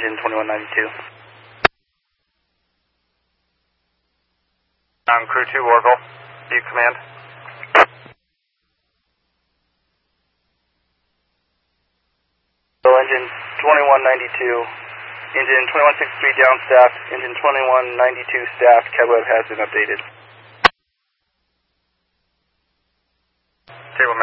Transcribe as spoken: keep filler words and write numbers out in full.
engine twenty-one ninety-two. Um, crew two, Orville. Do you command? Engine twenty-one ninety-two, engine twenty-one sixty-three down staff, engine twenty-one ninety-two staff, CADWeb has been updated. Table